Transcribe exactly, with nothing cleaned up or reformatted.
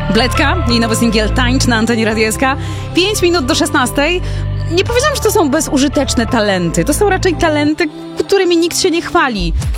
Bledka, jej nowy singiel Tańcz na antenie Radia S K. Pięć minut do szesnastej. Nie powiedziałam, że to są bezużyteczne talenty. To są raczej talenty, którymi nikt się nie chwali.